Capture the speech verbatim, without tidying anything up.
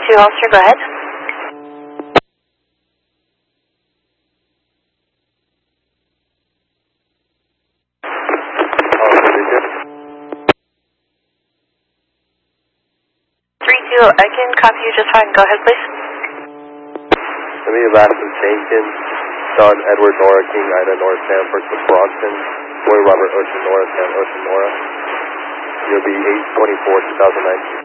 two Ulster, go ahead. three two, I can copy you just fine. Go ahead, please. Let me have Aston Jenkins, John Edward Nora, King Ida Nora Stanford to Bronson, Boy Robert Ocean Nora, San Ocean Nora. You'll be eight twenty-four, two thousand nineteen.